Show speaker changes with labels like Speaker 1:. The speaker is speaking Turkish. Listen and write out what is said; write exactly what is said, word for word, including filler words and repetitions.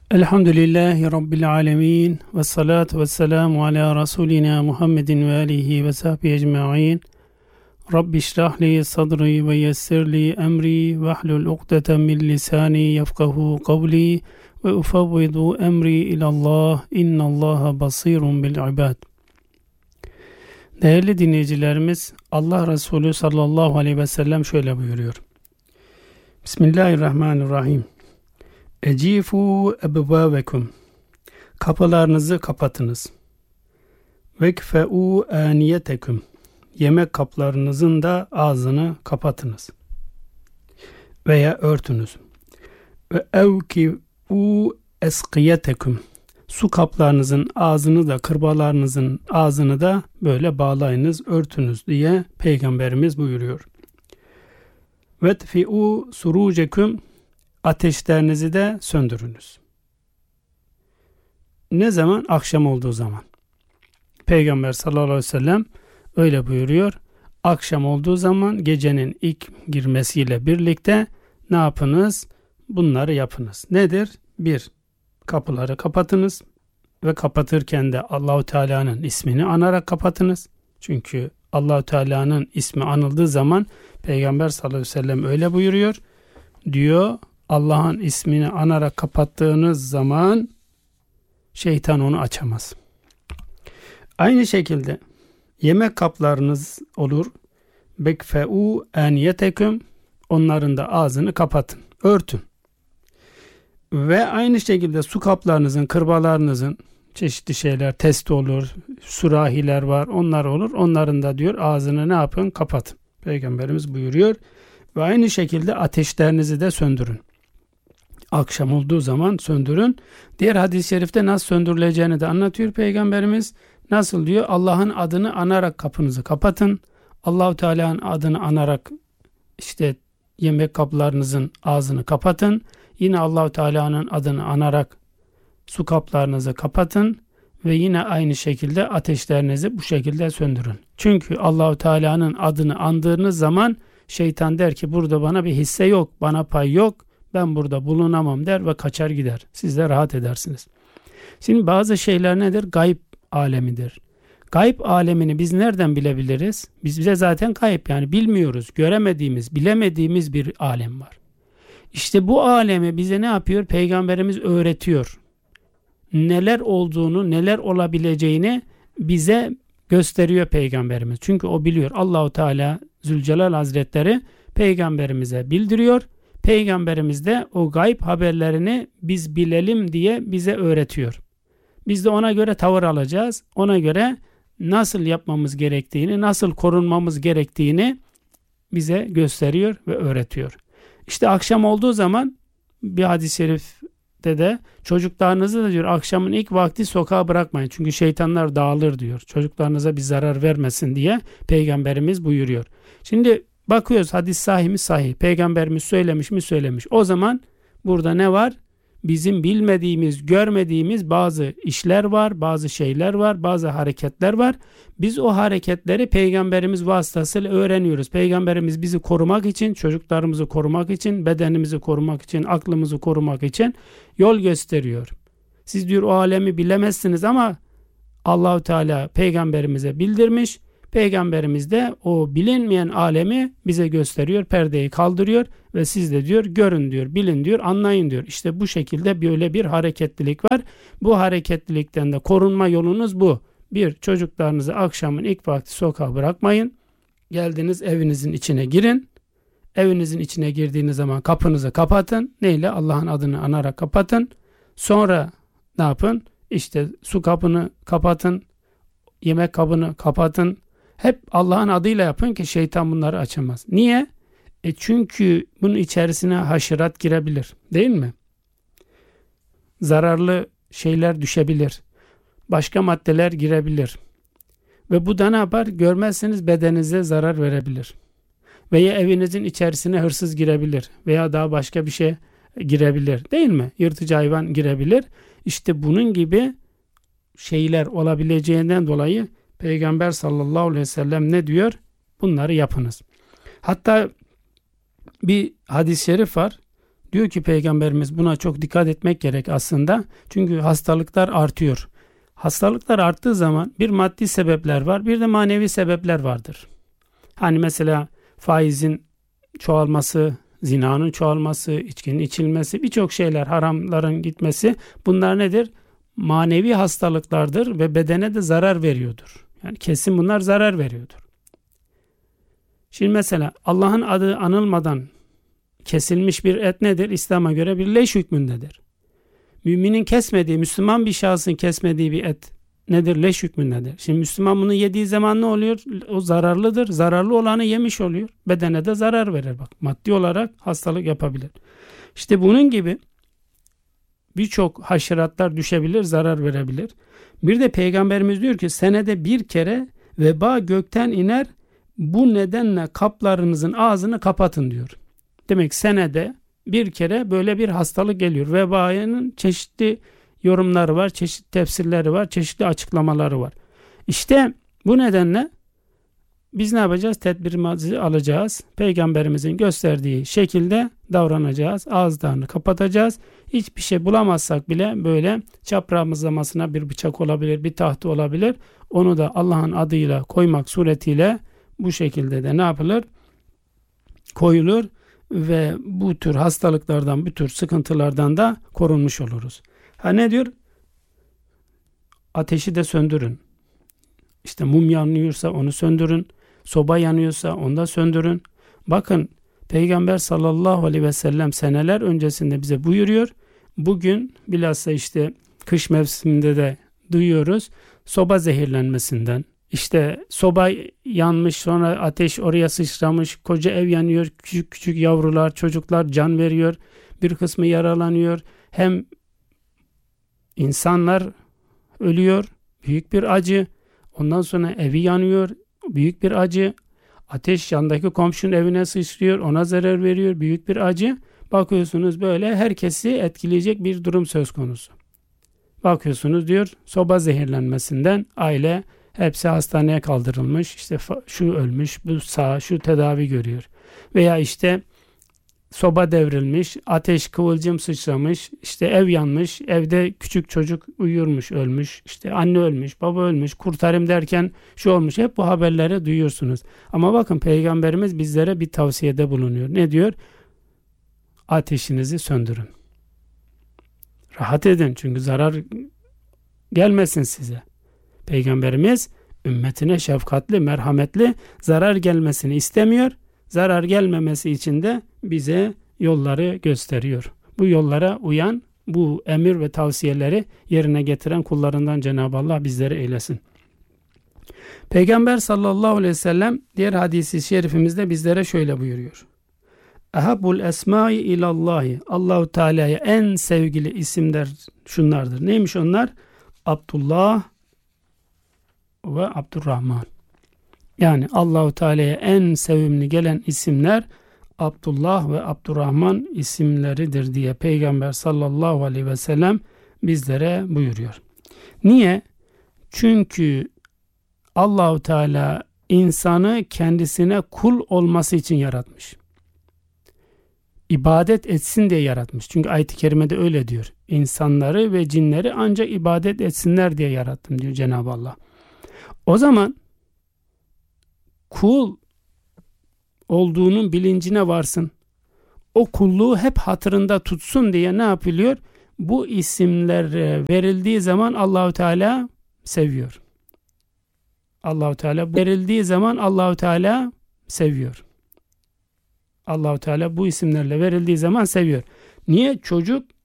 Speaker 1: Elhamdülillahi Rabbil alemin ve salatu ve selamu ala Resulina Muhammedin ve alihi ve sahbihi ecma'in. Rabbi şrahli sadri ve yessirli emri ve ahlul ukdeten min lisani yefkahu kavli ve ufavvidu emri ilallah innallaha basirun bil ibad. Değerli dinleyicilerimiz, Allah Resulü sallallahu aleyhi ve sellem şöyle buyuruyor. Bismillahirrahmanirrahim. Ecifu ebvâvekum. Kapılarınızı kapatınız. Vekfe'u aniyetekum. Yemek kaplarınızın da ağzını kapatınız. Veya örtünüz. Ve evki'u eskiyetekum. Su kaplarınızın ağzını da, kırbalarınızın ağzını da böyle bağlayınız, örtünüz diye Peygamberimiz buyuruyor. Vetfi'u surucekum. Ateşlerinizi de söndürünüz. Ne zaman? Akşam olduğu zaman. Peygamber sallallahu aleyhi ve sellem öyle buyuruyor. Akşam olduğu zaman gecenin ilk girmesiyle birlikte ne yapınız? Bunları yapınız. Nedir? Bir, kapıları kapatınız ve kapatırken de Allahu Teala'nın ismini anarak kapatınız. Çünkü Allahu Teala'nın ismi anıldığı zaman Peygamber sallallahu aleyhi ve sellem öyle buyuruyor. Diyor, Allah'ın ismini anarak kapattığınız zaman şeytan onu açamaz. Aynı şekilde yemek kaplarınız olur. Bekfe'u aniyeteküm. Onların da ağzını kapatın. Örtün. Ve aynı şekilde su kaplarınızın, kırbalarınızın çeşitli şeyler, testi olur, sürahiler var, onlar olur. Onların da diyor ağzını ne yapın? Kapatın. Peygamberimiz buyuruyor. Ve aynı şekilde ateşlerinizi de söndürün. Akşam olduğu zaman söndürün. Diğer hadis-i şerifte nasıl söndürüleceğini de anlatıyor Peygamberimiz. Nasıl diyor? Allah'ın adını anarak kapınızı kapatın. Allahu Teala'nın adını anarak işte yemek kaplarınızın ağzını kapatın. Yine Allahu Teala'nın adını anarak su kaplarınızı kapatın ve yine aynı şekilde ateşlerinizi bu şekilde söndürün. Çünkü Allahu Teala'nın adını andığınız zaman şeytan der ki burada bana bir hisse yok, bana pay yok, ben burada bulunamam der ve kaçar gider. Siz de rahat edersiniz. Şimdi bazı şeyler nedir? Gayb alemidir. Gayb alemini biz nereden bilebiliriz? Biz bize zaten gayb, yani bilmiyoruz, göremediğimiz, bilemediğimiz bir alem var. İşte bu alemi bize ne yapıyor? Peygamberimiz öğretiyor. Neler olduğunu, neler olabileceğini bize gösteriyor Peygamberimiz. Çünkü o biliyor. Allahu Teala Zülcelal Hazretleri Peygamberimize bildiriyor. Peygamberimiz de o gayb haberlerini biz bilelim diye bize öğretiyor. Biz de ona göre tavır alacağız. Ona göre nasıl yapmamız gerektiğini, nasıl korunmamız gerektiğini bize gösteriyor ve öğretiyor. İşte akşam olduğu zaman bir hadis-i şerifte de çocuklarınızı da diyor akşamın ilk vakti sokağa bırakmayın. Çünkü şeytanlar dağılır diyor. Çocuklarınıza bir zarar vermesin diye Peygamberimiz buyuruyor. Şimdi bakıyoruz, hadis sahih mi? Sahih. Peygamberimiz söylemiş mi? Söylemiş. O zaman burada ne var? Bizim bilmediğimiz, görmediğimiz bazı işler var, bazı şeyler var, bazı hareketler var. Biz o hareketleri Peygamberimiz vasıtasıyla öğreniyoruz. Peygamberimiz bizi korumak için, çocuklarımızı korumak için, bedenimizi korumak için, aklımızı korumak için yol gösteriyor. Siz diyor o alemi bilemezsiniz ama Allahu Teala Peygamberimize bildirmiş. Peygamberimiz de o bilinmeyen alemi bize gösteriyor, perdeyi kaldırıyor ve siz de diyor görün diyor, bilin diyor, anlayın diyor. İşte bu şekilde böyle bir hareketlilik var. Bu hareketlilikten de korunma yolunuz bu. Bir, çocuklarınızı akşamın ilk vakti sokağa bırakmayın. Geldiniz evinizin içine girin. Evinizin içine girdiğiniz zaman kapınızı kapatın. Neyle? Allah'ın adını anarak kapatın. Sonra ne yapın? İşte su kapını kapatın. Yemek kabını kapatın. Hep Allah'ın adıyla yapın ki şeytan bunları açamaz. Niye? E çünkü bunun içerisine haşerat girebilir. Değil mi? Zararlı şeyler düşebilir. Başka maddeler girebilir. Ve bu da ne yapar? Görmezseniz bedeninize zarar verebilir. Veya evinizin içerisine hırsız girebilir. Veya daha başka bir şey girebilir. Değil mi? Yırtıcı hayvan girebilir. İşte bunun gibi şeyler olabileceğinden dolayı Peygamber sallallahu aleyhi ve sellem ne diyor? Bunları yapınız. Hatta bir hadis-i şerif var. Diyor ki Peygamberimiz buna çok dikkat etmek gerek aslında. Çünkü hastalıklar artıyor. Hastalıklar arttığı zaman bir maddi sebepler var, bir de manevi sebepler vardır. Hani mesela faizin çoğalması, zinanın çoğalması, içkinin içilmesi, birçok şeyler, haramların gitmesi, bunlar nedir? Manevi hastalıklardır ve bedene de zarar veriyordur. Yani kesin bunlar zarar veriyordur. Şimdi mesela Allah'ın adı anılmadan kesilmiş bir et nedir? İslam'a göre bir leş hükmündedir. Müminin kesmediği, Müslüman bir şahsın kesmediği bir et nedir? Leş hükmündedir. Şimdi Müslüman bunu yediği zaman ne oluyor? O zararlıdır. Zararlı olanı yemiş oluyor. Bedene de zarar verir bak. Maddi olarak hastalık yapabilir. İşte bunun gibi birçok haşeratlar düşebilir, zarar verebilir. Bir de Peygamberimiz diyor ki senede bir kere veba gökten iner. Bu nedenle kaplarınızın ağzını kapatın diyor. Demek senede bir kere böyle bir hastalık geliyor. Vebanın çeşitli yorumları var, çeşitli tefsirleri var, çeşitli açıklamaları var. İşte bu nedenle biz ne yapacağız? Tedbirimizi alacağız. Peygamberimizin gösterdiği şekilde davranacağız. Ağızlarını kapatacağız. Hiçbir şey bulamazsak bile böyle çaprazlamasına bir bıçak olabilir, bir tahta olabilir. Onu da Allah'ın adıyla koymak suretiyle bu şekilde de ne yapılır? Koyulur ve bu tür hastalıklardan, bu tür sıkıntılardan da korunmuş oluruz. Ha ne diyor? Ateşi de söndürün. İşte mum yanıyorsa onu söndürün. Soba yanıyorsa onu da söndürün. Bakın Peygamber sallallahu aleyhi ve sellem seneler öncesinde bize buyuruyor. Bugün bilhassa işte kış mevsiminde de duyuyoruz. Soba zehirlenmesinden. İşte soba yanmış, sonra ateş oraya sıçramış, koca ev yanıyor, küçük küçük yavrular, çocuklar can veriyor, bir kısmı yaralanıyor. Hem insanlar ölüyor, büyük bir acı. Ondan sonra evi yanıyor, büyük bir acı. Ateş yandaki komşunun evine sıçrıyor, ona zarar veriyor, büyük bir acı. Bakıyorsunuz böyle herkesi etkileyecek bir durum söz konusu. Bakıyorsunuz diyor soba zehirlenmesinden aile hepsi hastaneye kaldırılmış. İşte şu ölmüş, bu sağ, şu tedavi görüyor. Veya işte soba devrilmiş, ateş kıvılcım sıçramış, işte ev yanmış, evde küçük çocuk uyurmuş, ölmüş, işte anne ölmüş, baba ölmüş, kurtarayım derken şu olmuş. Hep bu haberleri duyuyorsunuz. Ama bakın Peygamberimiz bizlere bir tavsiyede bulunuyor. Ne diyor? Ateşinizi söndürün. Rahat edin çünkü zarar gelmesin size. Peygamberimiz ümmetine şefkatli, merhametli, zarar gelmesini istemiyor. Zarar gelmemesi için de bize yolları gösteriyor. Bu yollara uyan, bu emir ve tavsiyeleri yerine getiren kullarından Cenab-ı Allah bizleri eylesin. Peygamber sallallahu aleyhi ve sellem diğer hadisi şerifimizde bizlere şöyle buyuruyor. Ehabbul esmai ilallahi. Allahu Teala'ya en sevgili isimler şunlardır. Neymiş onlar? Abdullah ve Abdurrahman. Yani Allahu Teala'ya en sevimli gelen isimler Abdullah ve Abdurrahman isimleridir diye Peygamber sallallahu aleyhi ve sellem bizlere buyuruyor. Niye? Çünkü Allahu Teala insanı kendisine kul olması için yaratmış. İbadet etsin diye yaratmış. Çünkü ayet-i kerimede öyle diyor. İnsanları ve cinleri ancak ibadet etsinler diye yarattım diyor Cenab-ı Allah. O zaman kul olduğunun bilincine varsın. O kulluğu hep hatırında tutsun diye ne yapılıyor? Bu isimler verildiği zaman Allahu Teala seviyor. Allahu Teala verildiği zaman Allahu Teala seviyor. Allahu Teala bu isimlerle verildiği zaman seviyor. Niye? Çocuk